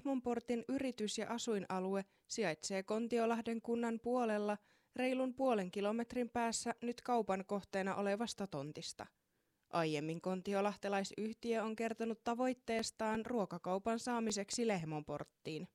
Lehmonportin yritys- ja asuinalue sijaitsee Kontiolahden kunnan puolella reilun 0,5 kilometrin päässä nyt kaupan kohteena olevasta tontista. Aiemmin kontiolahtelaisyhtiö on kertonut tavoitteestaan ruokakaupan saamiseksi Lehmonporttiin.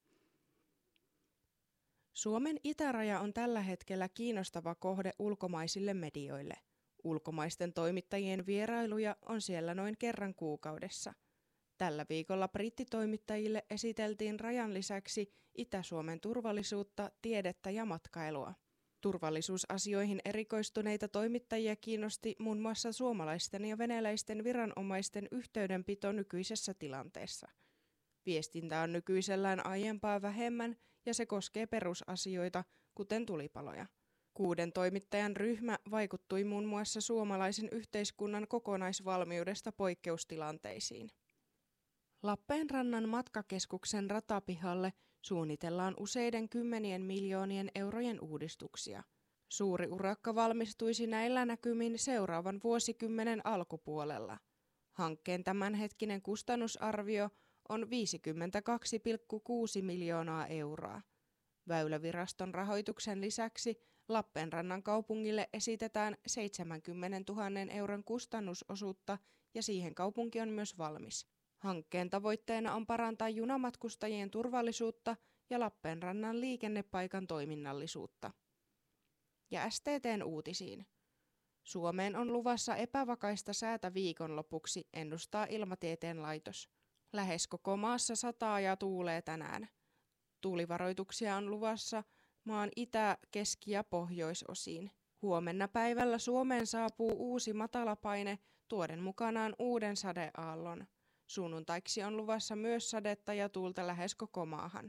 Suomen itäraja on tällä hetkellä kiinnostava kohde ulkomaisille medioille. Ulkomaisten toimittajien vierailuja on siellä noin kerran kuukaudessa. Tällä viikolla brittitoimittajille esiteltiin rajan lisäksi Itä-Suomen turvallisuutta, tiedettä ja matkailua. Turvallisuusasioihin erikoistuneita toimittajia kiinnosti muun muassa suomalaisten ja venäläisten viranomaisten yhteydenpito nykyisessä tilanteessa. Viestintä on nykyisellään aiempaa vähemmän ja se koskee perusasioita, kuten tulipaloja. 6 toimittajan ryhmä vaikuttui muun muassa suomalaisen yhteiskunnan kokonaisvalmiudesta poikkeustilanteisiin. Lappeenrannan matkakeskuksen ratapihalle suunnitellaan useiden kymmenien miljoonien eurojen uudistuksia. Suuri urakka valmistuisi näillä näkymin seuraavan vuosikymmenen alkupuolella. Hankkeen tämänhetkinen kustannusarvio on 52,6 miljoonaa euroa. Väyläviraston rahoituksen lisäksi Lappeenrannan kaupungille esitetään 70 000 euron kustannusosuutta ja siihen kaupunki on myös valmis. Hankkeen tavoitteena on parantaa junamatkustajien turvallisuutta ja Lappeenrannan liikennepaikan toiminnallisuutta. Ja STT:n uutisiin. Suomeen on luvassa epävakaista säätä viikonlopuksi, ennustaa Ilmatieteen laitos. Lähes koko maassa sataa ja tuulee tänään. Tuulivaroituksia on luvassa maan itä-, keski- ja pohjoisosiin. Huomenna päivällä Suomeen saapuu uusi matalapaine tuoden mukanaan uuden sadeaallon. Sunnuntaiksi on luvassa myös sadetta ja tuulta lähes koko maahan.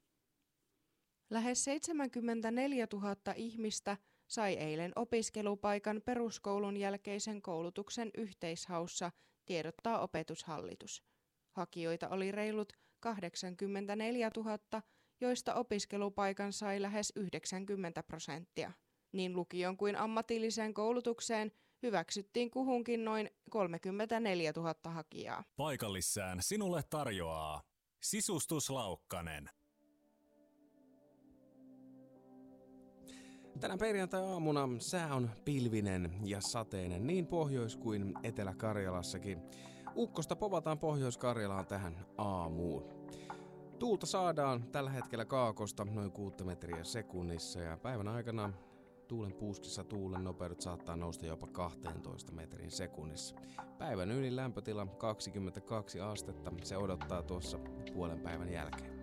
Lähes 74 000 ihmistä sai eilen opiskelupaikan peruskoulun jälkeisen koulutuksen yhteishaussa, tiedottaa Opetushallitus. Hakijoita oli reilut 84 000, joista opiskelupaikan sai lähes 90%. Niin lukion kuin ammatilliseen koulutukseen hyväksyttiin kuhunkin noin 34 000 hakijaa. Paikallissään sinulle tarjoaa Sisustuslaukkanen. Tänä perjantai-aamuna sää on pilvinen ja sateinen niin Pohjois- kuin Etelä-Karjalassakin. Ukkosta povataan Pohjois-Karjalaan tähän aamuun. Tuulta saadaan tällä hetkellä kaakosta noin 6 metriä sekunnissa ja päivän aikana tuulen puuskissa tuulen nopeudet saattaa nousta jopa 12 metrin sekunnissa. Päivän ylin lämpötila 22 astetta. Se odottaa tuossa puolen päivän jälkeen.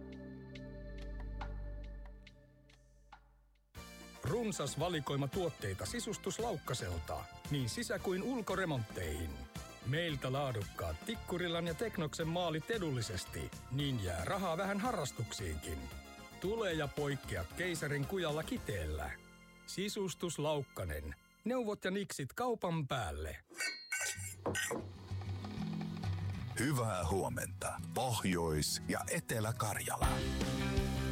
Runsas valikoima tuotteita Sisustuslaukkaselta, niin sisä- kuin ulkoremontteihin. Meiltä laadukkaat Tikkurilan ja Teknoksen maalit edullisesti, niin jää rahaa vähän harrastuksiinkin. Tule ja poikkea keisarin kujalla Kiteellä. Sisustuslaukkanen. Neuvot ja niksit kaupan päälle. Hyvää huomenta, Pohjois- ja Etelä-Karjala.